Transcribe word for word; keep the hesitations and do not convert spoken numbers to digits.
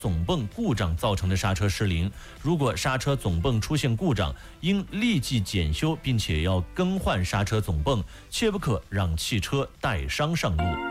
总泵故障造成的刹车失灵。如果刹车总泵出现故障，应立即检修，并且要更换刹车总泵，切不可让汽车带伤上路。